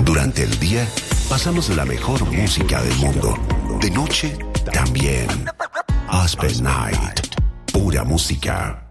Durante el día, pasamos la mejor música del mundo. De noche, también. Aspen Night. Pura música.